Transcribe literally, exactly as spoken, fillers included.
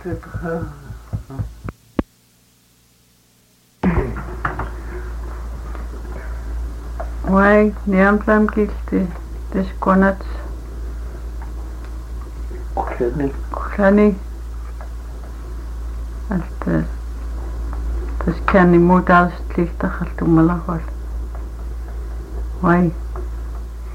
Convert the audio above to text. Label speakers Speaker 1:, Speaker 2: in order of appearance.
Speaker 1: Wai, niam plam kilti, des konats.
Speaker 2: Kuhlani.
Speaker 1: Kuhlani. Alta, tas kani muutaas liihtahal tumalahol. Wai.